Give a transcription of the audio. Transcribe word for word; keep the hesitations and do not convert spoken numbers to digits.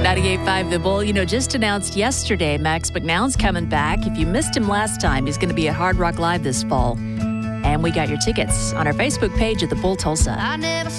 ninety-eight point five The Bull, you know, just announced yesterday Max McNown's coming back. If you missed him last time, he's going to be at Hard Rock Live this fall. And we got your tickets on our Facebook page at The Bull Tulsa.